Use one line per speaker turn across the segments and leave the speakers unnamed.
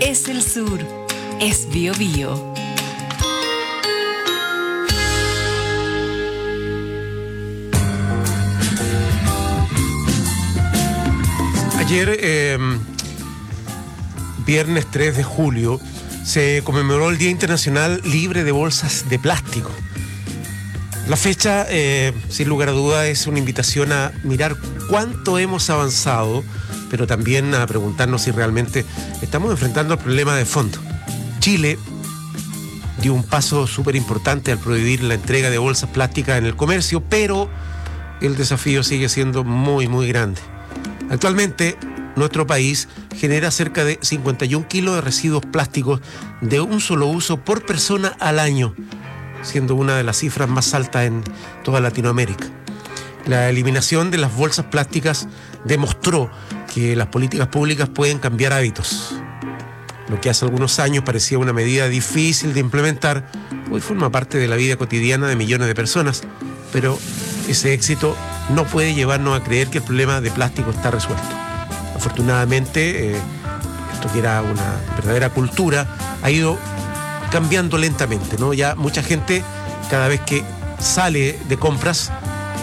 es el sur, es Bío Bío.
Ayer, viernes 3 de julio, se conmemoró el Día Internacional Libre de Bolsas de Plástico. La fecha, sin lugar a duda, es una invitación a mirar cuánto hemos avanzado, pero también a preguntarnos si realmente estamos enfrentando el problema de fondo. Chile dio un paso súper importante al prohibir la entrega de bolsas plásticas en el comercio, pero el desafío sigue siendo muy, muy grande. Actualmente, nuestro país genera cerca de 51 kilos de residuos plásticos de un solo uso por persona al año, siendo una de las cifras más altas en toda Latinoamérica. La eliminación de las bolsas plásticas demostró que las políticas públicas pueden cambiar hábitos. Lo que hace algunos años parecía una medida difícil de implementar, hoy forma parte de la vida cotidiana de millones de personas, pero ese éxito no puede llevarnos a creer que el problema de plástico está resuelto. Afortunadamente, esto que era una verdadera cultura, ha ido cambiando lentamente, ¿no? Ya mucha gente, cada vez que sale de compras,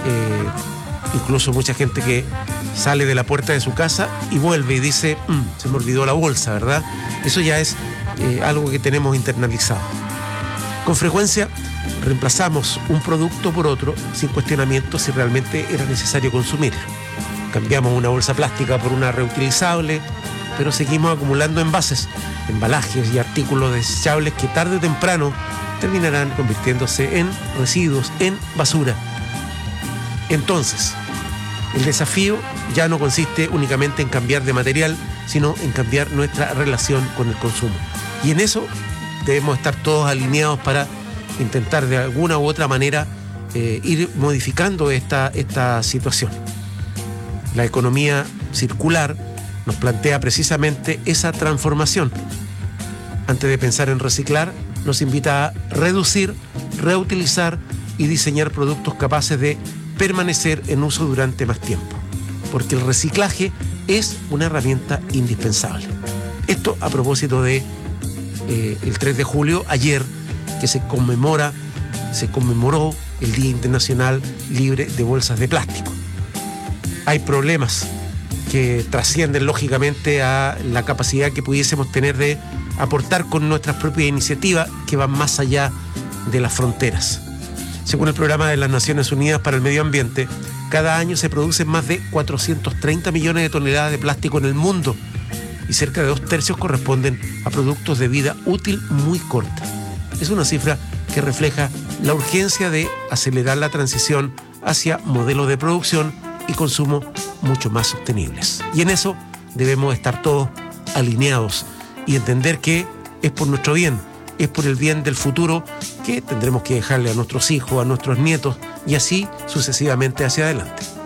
incluso mucha gente que sale de la puerta de su casa y vuelve y dice, se me olvidó la bolsa, ¿verdad? Eso ya es algo que tenemos internalizado. Con frecuencia reemplazamos un producto por otro sin cuestionamiento si realmente era necesario consumirlo. Cambiamos una bolsa plástica por una reutilizable, pero seguimos acumulando envases, embalajes y artículos desechables que tarde o temprano terminarán convirtiéndose en residuos, en basura. Entonces, el desafío ya no consiste únicamente en cambiar de material, sino en cambiar nuestra relación con el consumo. Y en eso debemos estar todos alineados para intentar de alguna u otra manera ir modificando esta situación. La economía circular nos plantea precisamente esa transformación. Antes de pensar en reciclar, nos invita a reducir, reutilizar y diseñar productos capaces de permanecer en uso durante más tiempo, porque el reciclaje es una herramienta indispensable. Esto a propósito de el 3 de julio, ayer, que se conmemoró el Día Internacional Libre de Bolsas de Plástico. Hay problemas que trascienden lógicamente a la capacidad que pudiésemos tener de aportar con nuestras propias iniciativas que van más allá de las fronteras. Según el Programa de las Naciones Unidas para el Medio Ambiente, cada año se producen más de 430 millones de toneladas de plástico en el mundo y cerca de 2/3 corresponden a productos de vida útil muy corta. Es una cifra que refleja la urgencia de acelerar la transición hacia modelos de producción y consumo mucho más sostenibles. Y en eso debemos estar todos alineados y entender que es por nuestro bien, es por el bien del futuro que tendremos que dejarle a nuestros hijos, a nuestros nietos y así sucesivamente hacia adelante.